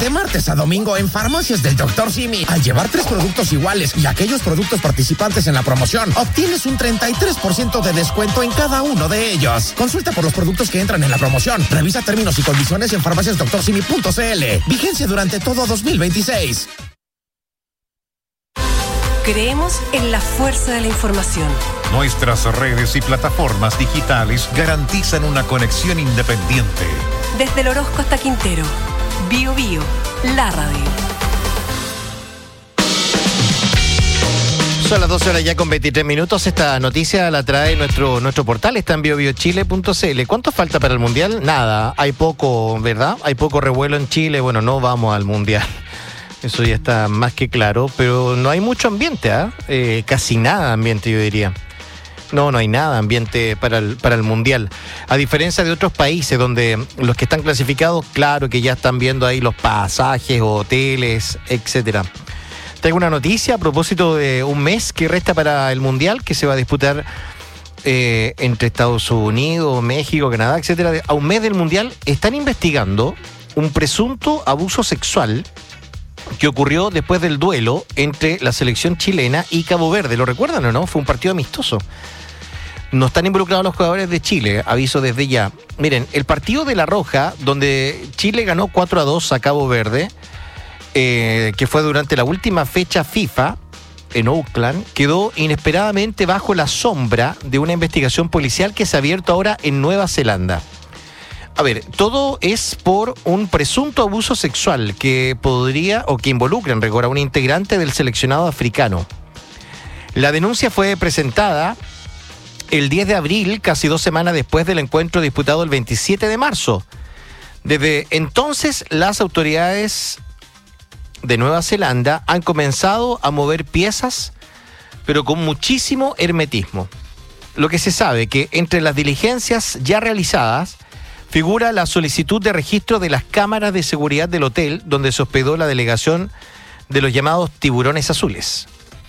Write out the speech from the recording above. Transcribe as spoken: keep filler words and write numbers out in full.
De martes a domingo en Farmacias del doctor Simi. Al llevar tres productos iguales y aquellos productos participantes en la promoción, obtienes un treinta y tres por ciento de descuento en cada uno de ellos. Consulta por los productos que entran en la promoción. Revisa términos y condiciones en farmacias doctor simi punto c l. Vigencia durante todo dos mil veintiséis. Creemos en la fuerza de la información. Nuestras redes y plataformas digitales garantizan una conexión independiente. Desde el Orozco hasta Quintero. Bio Bio, la radio. Son las doce horas ya con veintitrés minutos. Esta noticia la trae nuestro, nuestro portal, está en bio bio chile punto c l. ¿Cuánto falta para el Mundial? Nada, hay poco, ¿verdad? Hay poco revuelo en Chile. Bueno, no vamos al Mundial. Eso ya está más que claro, pero no hay mucho ambiente, ¿ah? ¿eh? Eh, casi nada ambiente, yo diría. No, no hay nada ambiente para el, para el Mundial. A diferencia de otros países donde los que están clasificados, claro que ya están viendo ahí los pasajes, hoteles, etcétera. Traigo una noticia a propósito de un mes que resta para el Mundial, que se va a disputar eh, entre Estados Unidos, México, Canadá, etcétera. A un mes del Mundial están investigando un presunto abuso sexual que ocurrió después del duelo entre la selección chilena y Cabo Verde. ¿Lo recuerdan o no? Fue un partido amistoso. No están involucrados los jugadores de Chile, aviso desde ya. Miren, el partido de La Roja, donde Chile ganó cuatro a dos a Cabo Verde, eh, que fue durante la última fecha FIFA en Auckland, quedó inesperadamente bajo la sombra de una investigación policial que se ha abierto ahora en Nueva Zelanda. A ver, todo es por un presunto abuso sexual que podría o que involucra en rigor a un integrante del seleccionado africano. La denuncia fue presentada el diez de abril, casi dos semanas después del encuentro disputado el veintisiete de marzo. Desde entonces, las autoridades de Nueva Zelanda han comenzado a mover piezas, pero con muchísimo hermetismo. Lo que se sabe que entre las diligencias ya realizadas figura la solicitud de registro de las cámaras de seguridad del hotel donde se hospedó la delegación de los llamados tiburones azules.